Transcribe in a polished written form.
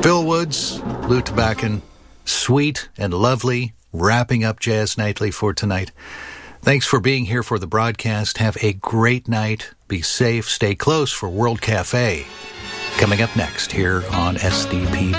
Phil Woods, Lou Tabakin, sweet and lovely, wrapping up Jazz Nightly for tonight. Thanks for being here for the broadcast. Have a great night. Be safe. Stay close for World Cafe. Coming up next here on SDP.